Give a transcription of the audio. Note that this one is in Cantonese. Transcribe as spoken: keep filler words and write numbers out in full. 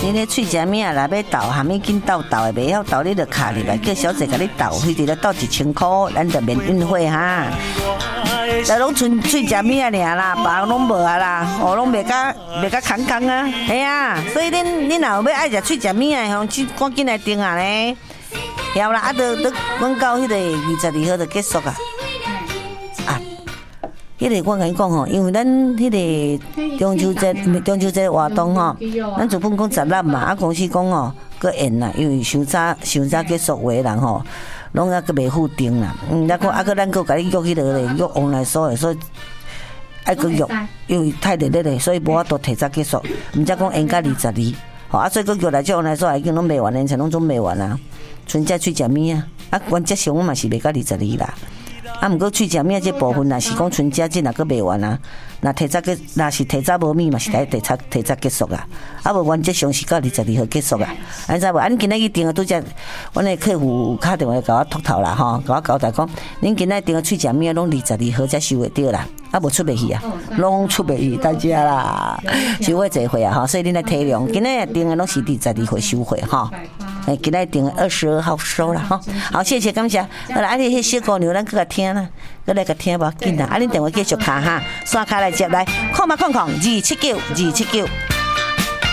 你咧喙食物啊，若要斗，下面紧斗斗的，袂晓斗你就卡入来，叫小姐甲你斗，迄伫咧斗一千箍，咱就免运费哈。就拢剩喙食物啊尔啦，别人拢无啊啦，哦，拢袂甲袂甲空空啊，系啊，所以恁恁若要爱食喙食物啊，吼，去赶紧来订啊咧。晓啦，啊，都都阮到迄个二十二号就结束啊。啊，迄个我甲你讲吼，因为咱迄个中秋节中秋节活动吼，咱主本讲展览嘛，啊公司讲吼，搁延啦，因为伤早伤早结束的人吼，拢还搁袂付定啦。嗯，再讲啊，搁咱搁甲你约迄个咧，约往来所的，所以爱搁约，因为太热咧，所以无法度提早结束，毋则讲延到二十二。吼啊，所以搁约来这往来所已经拢卖完，连层拢总卖完啊。剩只喙食物啊，啊，原则上我嘛是卖到二十二啦。啊，毋过喙食物这部分若是讲剩只只若搁卖完啊，若提早结，若是提早无米嘛是来提早提早结束啊。啊，无原则上是到二十二号结束啊。安知无？啊，恁今仔日订的拄只，阮的客户打电话甲我托头啦吼，甲我交代讲，恁今仔订的喙食物拢二十二号才收会到啦。啊，无出袂去啊，拢出袂去，大家啦，收会侪会啊吼，所以恁来体谅，今仔日订的拢是二十二号收会吼。哎，今仔订二十二号收了哈，好，谢谢感谢。好啦，啊，你迄小姑娘，咱搁来听啦，搁来个听无紧啦。啊，恁电话继续卡哈，刷卡来接来，空嘛空空，二七九二七九。